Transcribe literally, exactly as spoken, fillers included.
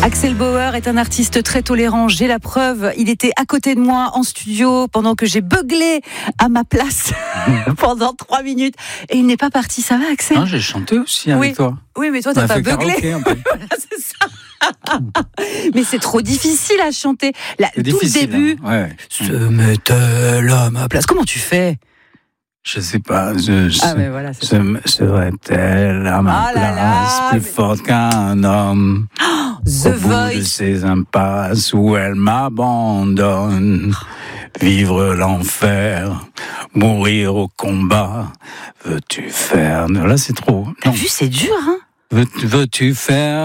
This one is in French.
Axel Bauer est un artiste très tolérant, j'ai la preuve. Il était à côté de moi en studio pendant que j'ai beuglé à ma place pendant trois minutes. Et il n'est pas parti, ça va Axel ? Non, j'ai chanté aussi avec oui. toi. Oui, mais toi, t'as pas beuglé. Voilà, c'est ça. Mais c'est trop difficile à chanter. Là, tout le début, hein. ouais. se met-elle à ma place. Comment tu fais ? Je sais pas, je, ah mais voilà, c'est se, serait-elle à ma oh place là plus mais... forte qu'un homme oh, The au bout Voice de ces impasses où elle m'abandonne. Vivre l'enfer, mourir au combat, veux-tu faire... Là c'est trop. T'as vu, c'est dur, hein ? Veux, veux-tu faire